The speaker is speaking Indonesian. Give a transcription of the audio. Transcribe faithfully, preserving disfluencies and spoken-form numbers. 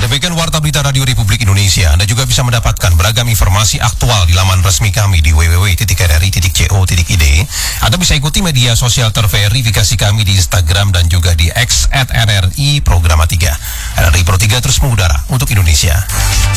Demikian Warta Berita Radio Republik Indonesia. Anda juga bisa mendapatkan beragam informasi aktual di laman resmi kami di w w w titik r r i titik co titik i d. Anda bisa ikuti media sosial terverifikasi kami di Instagram dan juga di X at R R I Programa tiga. R R I Pro tiga terus mengudara untuk Indonesia.